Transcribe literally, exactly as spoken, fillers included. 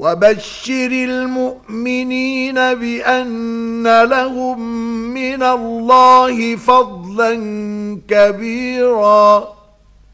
وبشر المؤمنين بأن لهم من الله فضلا كبيرا.